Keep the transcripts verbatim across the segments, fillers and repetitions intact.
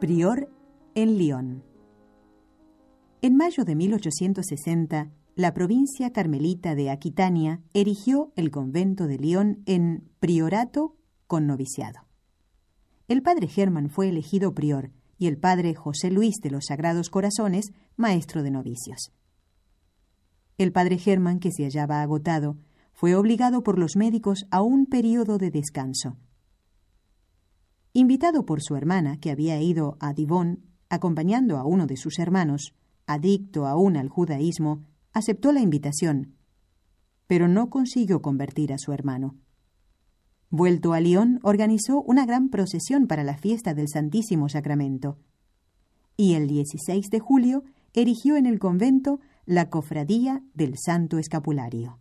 Prior en Lyon. En mayo de mil ochocientos sesenta, la provincia carmelita de Aquitania erigió el convento de Lyon en priorato con noviciado. El padre Germán fue elegido prior y el padre José Luis de los Sagrados Corazones maestro de novicios. El padre Germán, que se hallaba agotado, fue obligado por los médicos a un período de descanso. Invitado por su hermana, que había ido a Divonne, acompañando a uno de sus hermanos, adicto aún al judaísmo, aceptó la invitación, pero no consiguió convertir a su hermano. Vuelto a Lyon, organizó una gran procesión para la fiesta del Santísimo Sacramento, y el dieciséis de julio erigió en el convento la Cofradía del Santo Escapulario.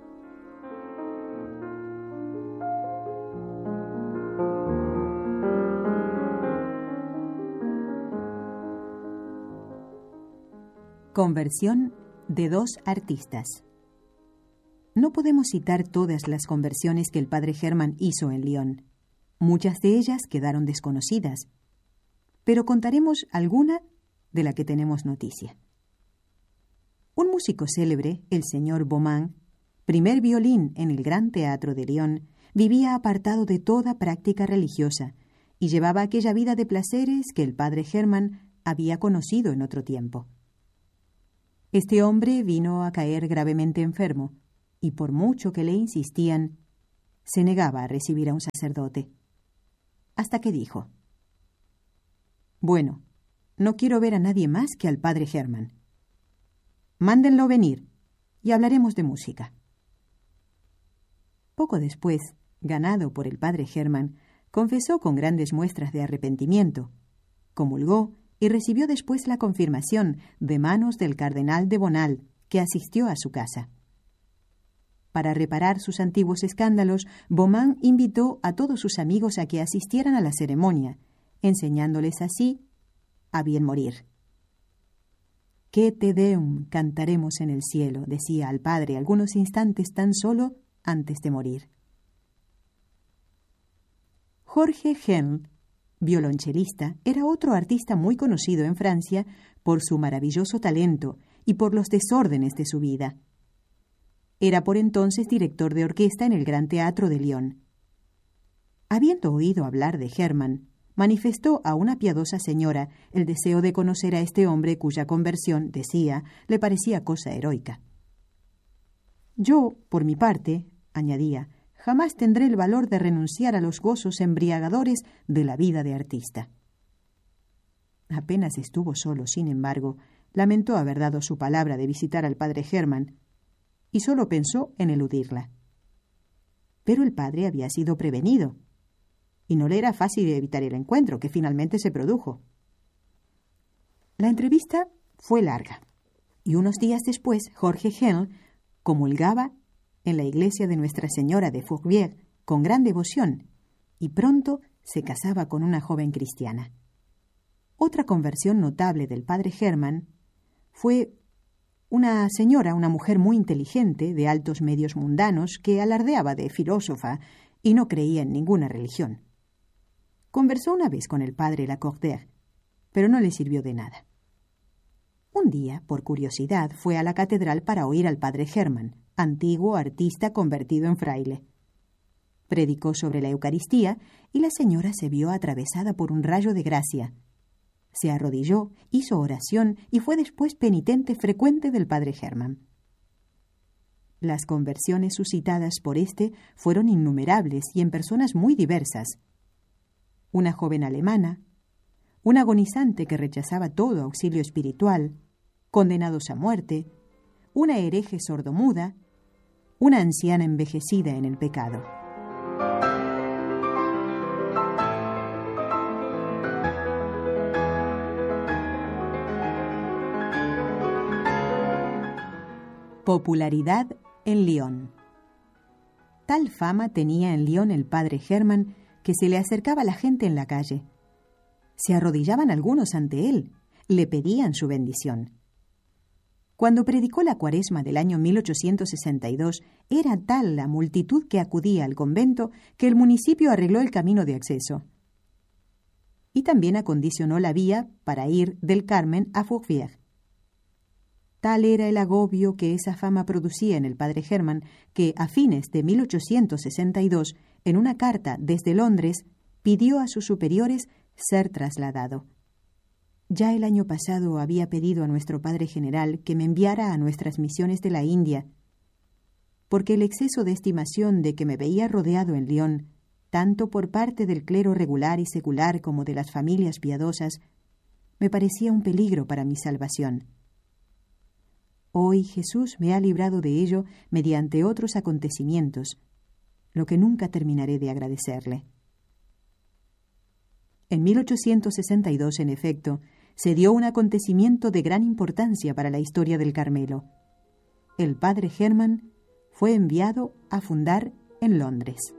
Conversión de dos artistas. No podemos citar todas las conversiones que el padre Germán hizo en Lyon. Muchas de ellas quedaron desconocidas, pero contaremos alguna de la que tenemos noticia. Un músico célebre, el señor Beaumont, primer violín en el Gran Teatro de Lyon, vivía apartado de toda práctica religiosa y llevaba aquella vida de placeres que el padre Germán había conocido en otro tiempo. Este hombre vino a caer gravemente enfermo, y por mucho que le insistían, se negaba a recibir a un sacerdote. Hasta que dijo: «Bueno, no quiero ver a nadie más que al padre Germán. Mándenlo venir, y hablaremos de música». Poco después, ganado por el padre Germán, confesó con grandes muestras de arrepentimiento, comulgó y recibió después la confirmación de manos del cardenal de Bonald, que asistió a su casa. Para reparar sus antiguos escándalos, Beaumont invitó a todos sus amigos a que asistieran a la ceremonia, enseñándoles así a bien morir. «¿Qué te deum cantaremos en el cielo?», decía al padre algunos instantes tan solo antes de morir. Jorge Henle, violonchelista, era otro artista muy conocido en Francia por su maravilloso talento y por los desórdenes de su vida. Era por entonces director de orquesta en el Gran Teatro de Lyon. Habiendo oído hablar de Germán, manifestó a una piadosa señora el deseo de conocer a este hombre cuya conversión, decía, le parecía cosa heroica. «Yo, por mi parte», añadía, «jamás tendré el valor de renunciar a los gozos embriagadores de la vida de artista». Apenas estuvo solo, sin embargo, lamentó haber dado su palabra de visitar al padre Germán y solo pensó en eludirla. Pero el padre había sido prevenido y no le era fácil evitar el encuentro, que finalmente se produjo. La entrevista fue larga y unos días después Jorge Henle comulgaba en la iglesia de Nuestra Señora de Fourvière con gran devoción y pronto se casaba con una joven cristiana. Otra conversión notable del padre Germán fue una señora, una mujer muy inteligente, de altos medios mundanos, que alardeaba de filósofa y no creía en ninguna religión. Conversó una vez con el padre Lacordaire, pero no le sirvió de nada. Un día, por curiosidad, fue a la catedral para oír al padre Germán, antiguo artista convertido en fraile. Predicó sobre la Eucaristía y la señora se vio atravesada por un rayo de gracia. Se arrodilló, hizo oración y fue después penitente frecuente del padre Germán. Las conversiones suscitadas por éste fueron innumerables y en personas muy diversas. Una joven alemana, un agonizante que rechazaba todo auxilio espiritual, condenados a muerte, una hereje sordomuda, una anciana envejecida en el pecado. Popularidad en Lyon. Tal fama tenía en Lyon el padre Germán que se le acercaba la gente en la calle. Se arrodillaban algunos ante él, le pedían su bendición. Cuando predicó la Cuaresma del año mil ochocientos sesenta y dos, era tal la multitud que acudía al convento que el municipio arregló el camino de acceso. Y también acondicionó la vía para ir del Carmen a Fourvière. Tal era el agobio que esa fama producía en el padre Hermann que, a fines de mil ochocientos sesenta y dos, en una carta desde Londres, pidió a sus superiores ser trasladado. Ya el año pasado había pedido a nuestro padre general que me enviara a nuestras misiones de la India, porque el exceso de estimación de que me veía rodeado en Lyon, tanto por parte del clero regular y secular como de las familias piadosas, me parecía un peligro para mi salvación. Hoy Jesús me ha librado de ello mediante otros acontecimientos, lo que nunca terminaré de agradecerle. En mil ochocientos sesenta y dos, en efecto, se dio un acontecimiento de gran importancia para la historia del Carmelo. El padre Hermann fue enviado a fundar en Londres.